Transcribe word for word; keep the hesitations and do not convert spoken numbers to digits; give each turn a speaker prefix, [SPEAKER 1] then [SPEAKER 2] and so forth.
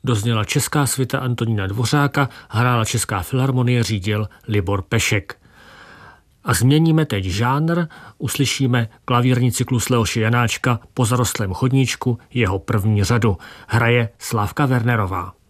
[SPEAKER 1] dozněla česká svita Antonína Dvořáka, hrála Česká filharmonie, řídil Libor Pešek. A změníme teď žánr, uslyšíme klavírní cyklus Leoše Janáčka Po zarostlém chodníčku, jeho první řadu. Hraje Slávka Wernerová.